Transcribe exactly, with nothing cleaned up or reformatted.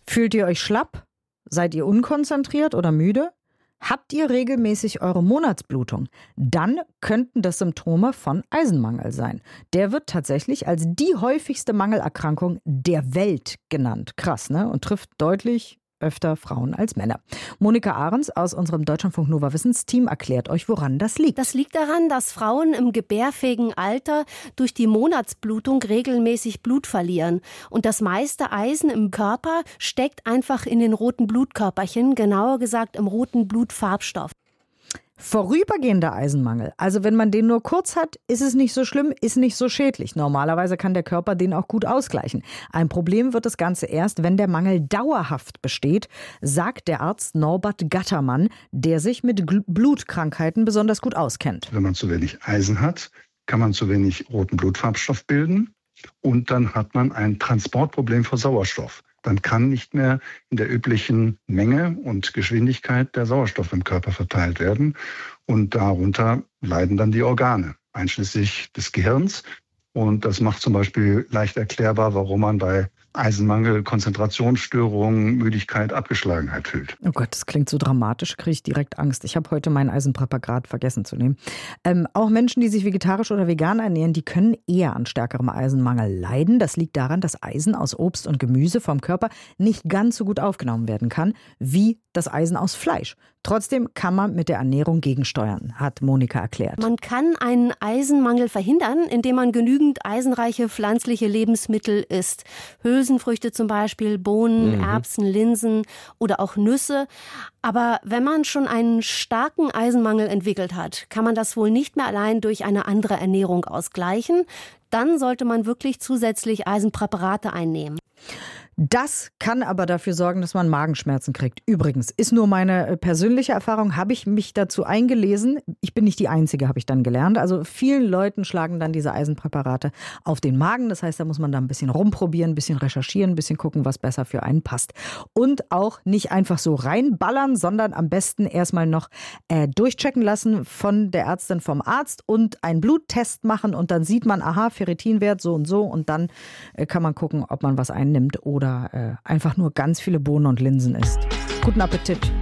Fühlt ihr euch schlapp? Seid ihr unkonzentriert oder müde? Habt ihr regelmäßig eure Monatsblutung? Dann könnten das Symptome von Eisenmangel sein. Der wird tatsächlich als die häufigste Mangelerkrankung der Welt genannt. Krass, ne? Und trifft deutlich öfter Frauen als Männer. Monika Ahrens aus unserem Deutschlandfunk Nova Wissensteam erklärt euch, woran das liegt. Das liegt daran, dass Frauen im gebärfähigen Alter durch die Monatsblutung regelmäßig Blut verlieren. Und das meiste Eisen im Körper steckt einfach in den roten Blutkörperchen, genauer gesagt im roten Blutfarbstoff. Vorübergehender Eisenmangel, also wenn man den nur kurz hat, ist es nicht so schlimm, ist nicht so schädlich. Normalerweise kann der Körper den auch gut ausgleichen. Ein Problem wird das Ganze erst, wenn der Mangel dauerhaft besteht, sagt der Arzt Norbert Gattermann, der sich mit Blutkrankheiten besonders gut auskennt. Wenn man zu wenig Eisen hat, kann man zu wenig roten Blutfarbstoff bilden und dann hat man ein Transportproblem für Sauerstoff. Dann kann nicht mehr in der üblichen Menge und Geschwindigkeit der Sauerstoff im Körper verteilt werden. Und darunter leiden dann die Organe, einschließlich des Gehirns. Und das macht zum Beispiel leicht erklärbar, warum man bei Eisenmangel, Konzentrationsstörungen, Müdigkeit, Abgeschlagenheit fühlt. Oh Gott, das klingt so dramatisch, kriege ich direkt Angst. Ich habe heute mein Eisenpräparat vergessen zu nehmen. Ähm, auch Menschen, die sich vegetarisch oder vegan ernähren, die können eher an stärkerem Eisenmangel leiden. Das liegt daran, dass Eisen aus Obst und Gemüse vom Körper nicht ganz so gut aufgenommen werden kann, wie das Eisen aus Fleisch. Trotzdem kann man mit der Ernährung gegensteuern, hat Monika erklärt. Man kann einen Eisenmangel verhindern, indem man genügend eisenreiche pflanzliche Lebensmittel isst. Hülsenfrüchte zum Beispiel, Bohnen, mhm. Erbsen, Linsen oder auch Nüsse. Aber wenn man schon einen starken Eisenmangel entwickelt hat, kann man das wohl nicht mehr allein durch eine andere Ernährung ausgleichen. Dann sollte man wirklich zusätzlich Eisenpräparate einnehmen. Das kann aber dafür sorgen, dass man Magenschmerzen kriegt. Übrigens, ist nur meine persönliche Erfahrung, habe ich mich dazu eingelesen. Ich bin nicht die Einzige, habe ich dann gelernt. Also vielen Leuten schlagen dann diese Eisenpräparate auf den Magen. Das heißt, da muss man da ein bisschen rumprobieren, ein bisschen recherchieren, ein bisschen gucken, was besser für einen passt. Und auch nicht einfach so reinballern, sondern am besten erstmal noch äh, durchchecken lassen von der Ärztin, vom Arzt und einen Bluttest machen. Und dann sieht man, aha, Ferritinwert so und so. Und dann äh, kann man gucken, ob man was einnimmt oder Oder äh, einfach nur ganz viele Bohnen und Linsen isst. Guten Appetit!